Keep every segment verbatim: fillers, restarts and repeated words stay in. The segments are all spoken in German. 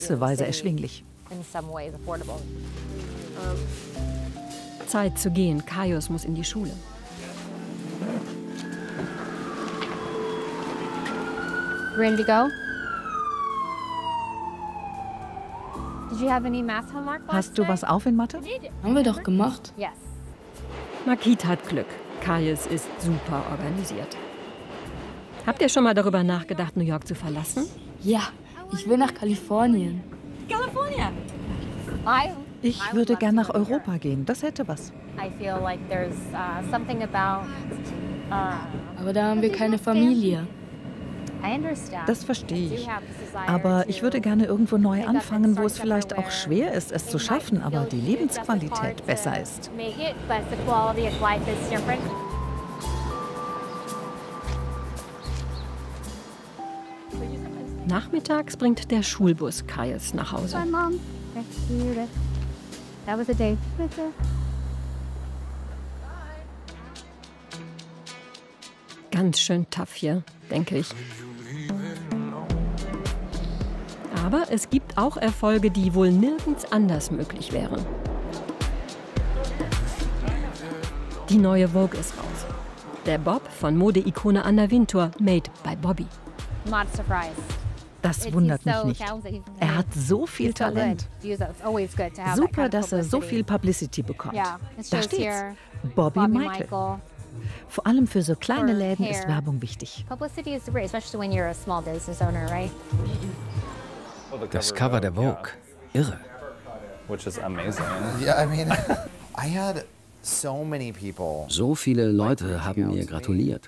Weise erschwinglich. Zeit zu gehen. Kaius muss in die Schule. Ready to go? Did you have any math homework last Hast du was auf in Mathe? Haben wir doch gemacht. Yes. Makit hat Glück. Kaius ist super organisiert. Habt ihr schon mal darüber nachgedacht, New York zu verlassen? Ja, ich will nach Kalifornien. California. I Ich würde gern nach Europa gehen. Das hätte was. I feel like there's uh, something about uh, Aber da haben wir keine Familie. I understand. Das verstehe I do ich. have this desire Aber to ich würde gerne irgendwo neu pick up and anfangen, wo start es vielleicht auch somewhere. schwer ist, es zu It might schaffen, aber feel die it's Lebensqualität definitely hard besser to ist. Make it, but the quality of life is different. Nachmittags bringt der Schulbus Kaius nach Hause. Bye, Mom. That was a day. Ganz schön tough hier, denke ich. Aber es gibt auch Erfolge, die wohl nirgends anders möglich wären. Die neue Vogue ist raus. Der Bob von Mode-Ikone Anna Wintour, made by Bobby. Not surprised. Das wundert mich nicht. Er hat so viel Talent. Super, dass er so viel Publicity bekommt. Da steht's. Bobby Michael. Vor allem für so kleine Läden ist Werbung wichtig. Das Cover der Vogue. Irre. So viele Leute haben mir gratuliert.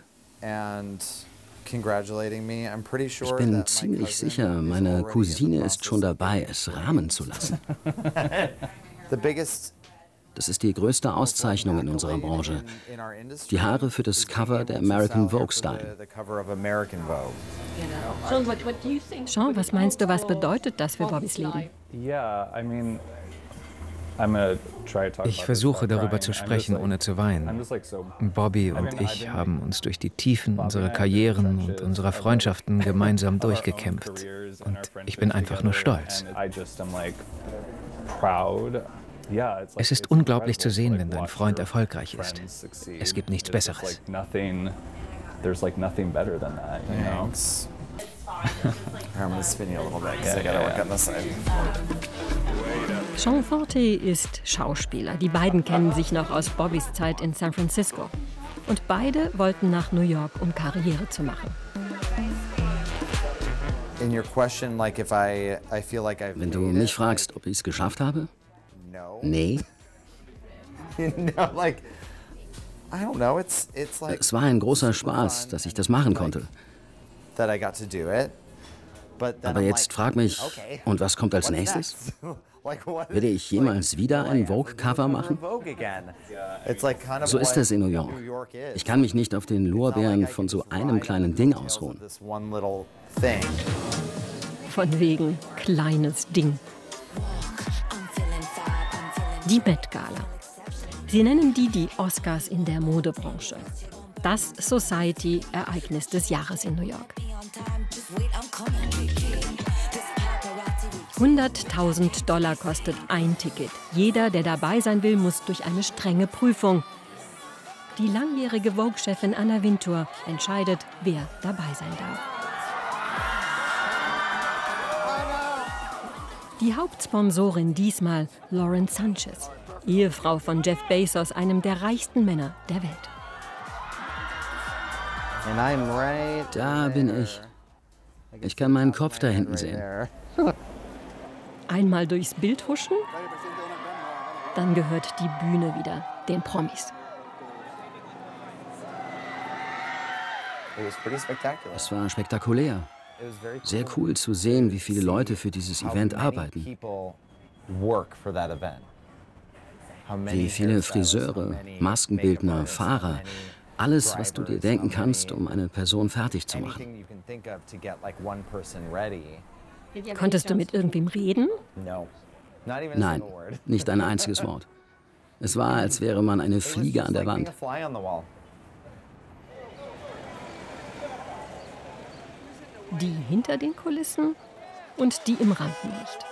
Ich bin ziemlich sicher, meine Cousine ist schon dabei, es rahmen zu lassen. Das ist die größte Auszeichnung in unserer Branche. Die Haare für das Cover der American Vogue Style. Sean, was meinst du, was bedeutet das für Bobbys Leben? Ich versuche darüber zu sprechen, ohne zu weinen. Bobby und ich haben uns durch die Tiefen unserer Karrieren und unserer Freundschaften gemeinsam durchgekämpft. Und ich bin einfach nur stolz. Es ist unglaublich zu sehen, wenn dein Freund erfolgreich ist. Es gibt nichts Besseres. Sean Forte ist Schauspieler. Die beiden kennen sich noch aus Bobbys Zeit in San Francisco. Und beide wollten nach New York, um Karriere zu machen. Wenn du mich fragst, ob ich es geschafft habe? Nee. Es war ein großer Spaß, dass ich das machen konnte. Aber jetzt frag mich, und was kommt als nächstes? Werde ich jemals wieder ein Vogue-Cover machen? So ist es in New York. Ich kann mich nicht auf den Lorbeeren von so einem kleinen Ding ausruhen. Von wegen kleines Ding. Die Met Gala. Sie nennen die die Oscars in der Modebranche. Das Society-Ereignis des Jahres in New York. hunderttausend Dollar kostet ein Ticket. Jeder, der dabei sein will, muss durch eine strenge Prüfung. Die langjährige Vogue-Chefin Anna Wintour entscheidet, wer dabei sein darf. Die Hauptsponsorin diesmal Lauren Sanchez, Ehefrau von Jeff Bezos, einem der reichsten Männer der Welt. Da bin ich. Ich kann meinen Kopf da hinten sehen. Einmal durchs Bild huschen, dann gehört die Bühne wieder den Promis. Es war spektakulär. Sehr cool zu sehen, wie viele Leute für dieses Event arbeiten. Wie viele Friseure, Maskenbildner, Fahrer. Alles, was du dir denken kannst, um eine Person fertig zu machen. Konntest du mit irgendwem reden? Nein, nicht ein einziges Wort. Es war, als wäre man eine Fliege an der Wand. Die hinter den Kulissen? und die im Rampenlicht.